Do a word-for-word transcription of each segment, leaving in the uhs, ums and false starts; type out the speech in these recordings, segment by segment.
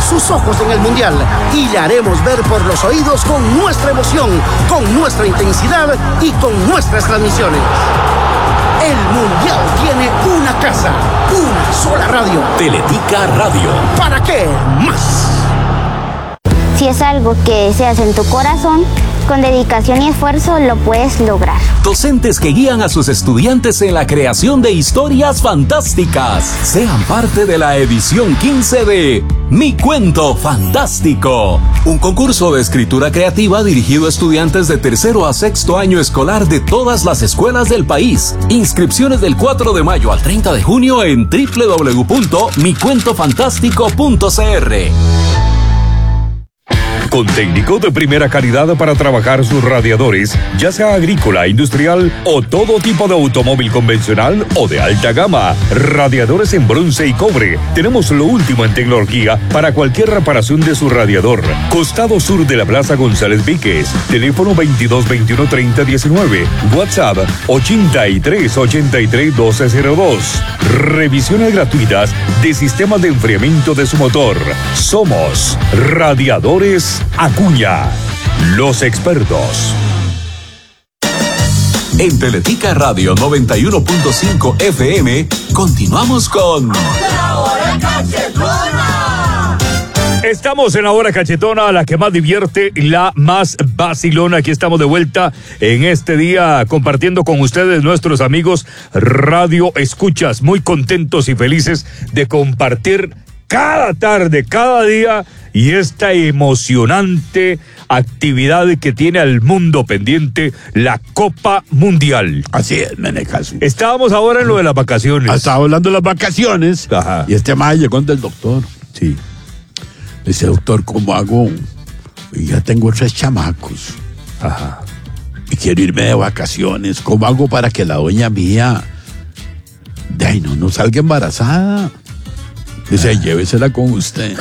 sus ojos en el Mundial y le haremos ver por los oídos con nuestra emoción, con nuestra intensidad y con nuestras transmisiones. El Mundial tiene una casa, una sola radio. Teletica Radio. ¿Para qué más? Si es algo que deseas en tu corazón, con dedicación y esfuerzo lo puedes lograr. Docentes que guían a sus estudiantes en la creación de historias fantásticas. Sean parte de la edición quince de Mi Cuento Fantástico, un concurso de escritura creativa dirigido a estudiantes de tercero a sexto año escolar de todas las escuelas del país. Inscripciones del cuatro de mayo al treinta de junio en doble u doble u doble u punto mi cuento fantástico punto c r. Con técnico de primera calidad para trabajar sus radiadores, ya sea agrícola, industrial o todo tipo de automóvil convencional o de alta gama. Radiadores en bronce y cobre. Tenemos lo último en tecnología para cualquier reparación de su radiador. Costado sur de la Plaza González Víquez. Teléfono veintidós veintiuno treinta diecinueve. WhatsApp ochenta y tres ochenta y tres doce cero dos. Revisiones gratuitas de sistemas de enfriamiento de su motor. Somos Radiadores Acuña, los expertos. En Teletica Radio noventa y uno punto cinco F M, continuamos con La Hora Cachetona. Estamos en la Hora Cachetona, la que más divierte, la más vacilona. Aquí estamos de vuelta en este día compartiendo con ustedes, nuestros amigos Radio Escuchas, muy contentos y felices de compartir cada tarde, cada día, y esta emocionante actividad que tiene al mundo pendiente, la Copa Mundial. Así es, Menecaso. Estábamos ahora en lo de las vacaciones. Estaba hablando de las vacaciones. Ajá. Y este mayo llegó del doctor. Sí. Le dice, doctor, ¿cómo hago? Y ya tengo tres chamacos. Ajá. Y quiero irme de vacaciones. ¿Cómo hago para que la doña mía de ahí no, no salga embarazada? Dice, ah. llévesela con usted.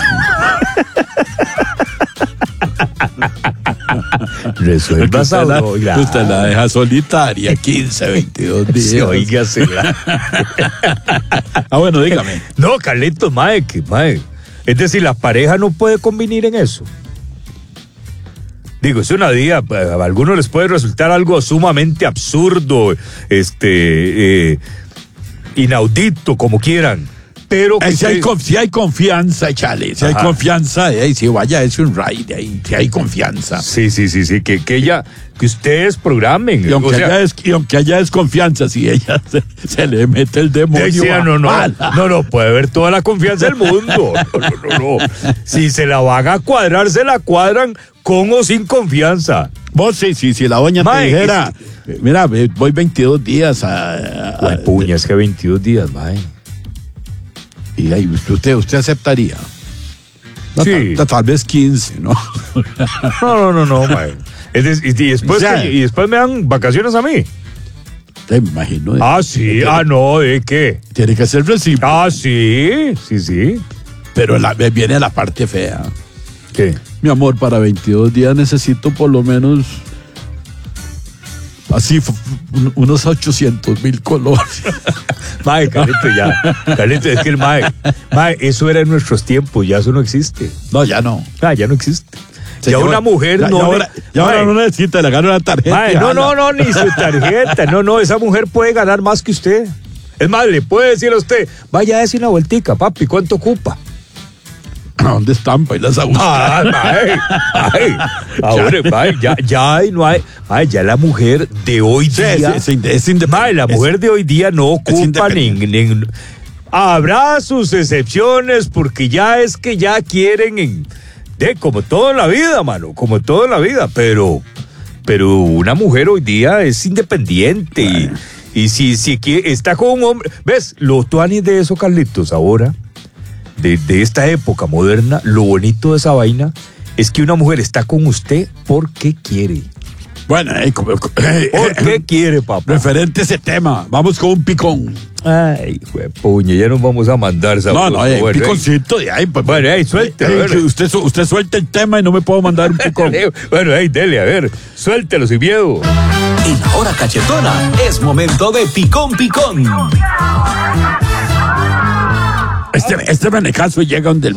Resuelva usted, la, oiga. usted la deja solitaria quince, veintidós días. Sí, oígasela. Ah, bueno, dígame. No, Carlitos, mae, que mae. Es decir, la pareja no puede convenir en eso. Digo, es una día, a algunos les puede resultar algo sumamente absurdo, este, eh, inaudito, como quieran. Pero eh, si, hay, si hay confianza, échale. Si Ajá. hay confianza, eh, si vaya, es un ride ahí. Si hay confianza. Sí, sí, sí, sí. Que, que ella, que ustedes programen. Y aunque, o sea, haya, des, y aunque haya desconfianza, si ella se, se le mete el demonio. Decía, no, no, no, no, puede haber toda la confianza del mundo. No, no, no, no. Si se la van a cuadrar, se la cuadran con o sin confianza. Vos sí, sí, si la doña mae, te dijera, es... mira, voy veintidós días a. a, a puña, es que veintidós días, mae. Y ahí usted, usted aceptaría. Sí. Tal, tal vez quince, ¿no? No, no, no, no, mae. Y, y, después, o sea, que, y después me dan vacaciones a mí. Te imagino. De, ah, sí, de, ah, no, ¿de qué? Tiene que ser recíproco. Ah, sí, sí, sí. Pero la, viene la parte fea. ¿Qué? Mi amor, para veintidós días necesito por lo menos así unos ochocientos mil colores. Mae, Carlito, ya. Carlito, es que el mae, mae, eso era en nuestros tiempos, ya eso no existe. No, ya no. Ah, ya no existe. Señor, ya una mujer ya, no. Ya ahora, ya ahora no necesita, le gana una tarjeta. Mae, no, no, no, ni su tarjeta. No, no, esa mujer puede ganar más que usted. Es más, le puede decir a usted, vaya a decir una vueltica, papi, ¿cuánto ocupa? ¿A dónde están para irlas a buscar? Ah, mae, mae. Ahora, mae, ya, ya hay, no hay, mae, ya la mujer de hoy día. Sí, es, es, es mae, la mujer de hoy día no ocupa ni, ni. Habrá sus excepciones porque ya es que ya quieren, en, de, como todo en la vida, mano, como todo en la vida, pero, pero una mujer hoy día es independiente y, y si, si está con un hombre, ¿ves? Los tuanis de eso, Carlitos, ahora. De, de esta época moderna, lo bonito de esa vaina es que una mujer está con usted porque quiere. Bueno, eh, eh, ¿por qué quiere, papá? Referente a ese tema, vamos con un picón. Ay, puña, ya nos vamos a mandar sabroso. No, no, eh, bueno, piconcito de ahí. Pues, bueno, ahí, suelte. Eh, eh, usted, usted suelta el tema y no me puedo mandar un picón. Bueno, ahí, dele, a ver, suéltelo sin miedo. En la Hora Cachetona es momento de picón, picón. Este, este Menecaso llega donde el